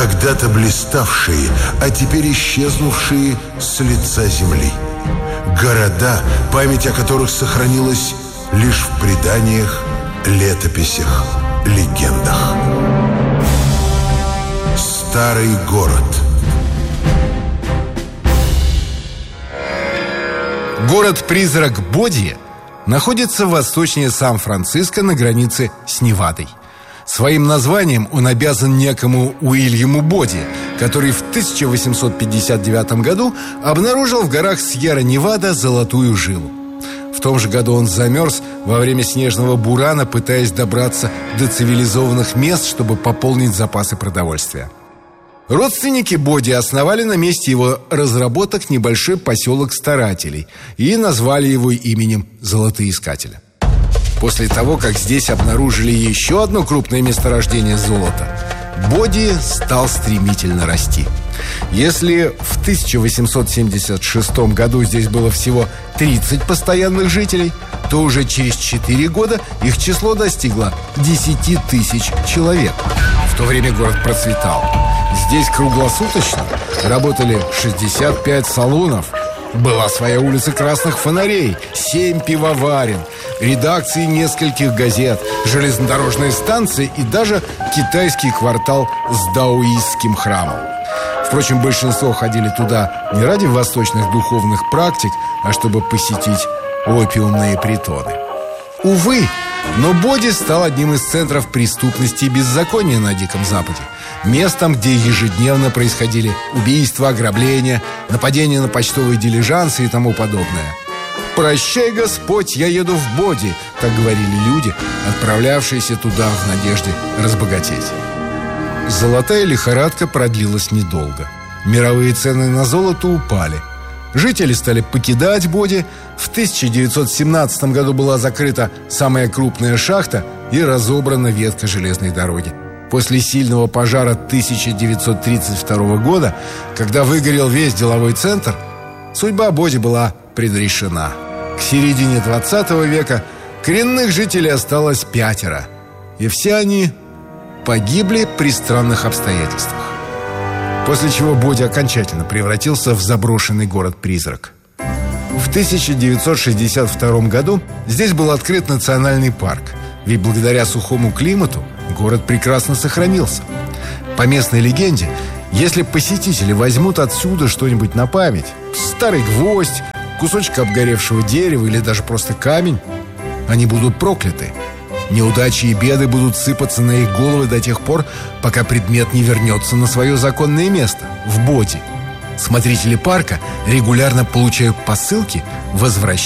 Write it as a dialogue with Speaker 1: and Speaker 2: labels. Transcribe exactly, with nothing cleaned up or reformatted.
Speaker 1: когда-то блиставшие, а теперь исчезнувшие с лица земли. Города, память о которых сохранилась лишь в преданиях, летописях, легендах. Старый город.
Speaker 2: Город-призрак Боди находится восточнее Сан-Франциско на границе с Невадой. Своим названием он обязан некому Уильяму Боди, который в тысяча восемьсот пятьдесят девятом году обнаружил в горах Сьерра-Невада золотую жилу. В том же году он замерз во время снежного бурана, пытаясь добраться до цивилизованных мест, чтобы пополнить запасы продовольствия. Родственники Боди основали на месте его разработок небольшой поселок старателей и назвали его именем Золотоискателя. После того, как здесь обнаружили еще одно крупное месторождение золота, Боди стал стремительно расти. Если в тысяча восемьсот семьдесят шестом году здесь было всего тридцать постоянных жителей, то уже через четыре года их число достигло десять тысяч человек. В то время город процветал. Здесь круглосуточно работали шестьдесят пять салонов, была своя улица красных фонарей, семь пивоварен, редакции нескольких газет, железнодорожная станция и даже китайский квартал с даоистским храмом. Впрочем, большинство ходили туда не ради восточных духовных практик, а чтобы посетить опиумные притоны. Увы, но Боди стал одним из центров преступности и беззакония на Диком Западе. Местом, где ежедневно происходили убийства, ограбления, нападения на почтовые дилижансы и тому подобное. «Прощай, Господь, я еду в Боди», — так говорили люди, отправлявшиеся туда в надежде разбогатеть. Золотая лихорадка продлилась недолго. Мировые цены на золото упали. Жители стали покидать Боди. В тысяча девятьсот семнадцатом году была закрыта самая крупная шахта и разобрана ветка железной дороги. После сильного пожара тысяча девятьсот тридцать второго года, когда выгорел весь деловой центр, судьба Боди была предрешена. К середине двадцатого века коренных жителей осталось пятеро, и все они погибли при странных обстоятельствах. После чего Боди окончательно превратился в заброшенный город-призрак. В тысяча девятьсот шестьдесят втором году здесь был открыт национальный парк, ведь благодаря сухому климату город прекрасно сохранился. По местной легенде, если посетители возьмут отсюда что-нибудь на память, старый гвоздь, кусочек обгоревшего дерева или даже просто камень, они будут прокляты. Неудачи и беды будут сыпаться на их головы до тех пор, пока предмет не вернется на свое законное место – в Боди. Смотрители парка регулярно получают посылки, возвращаются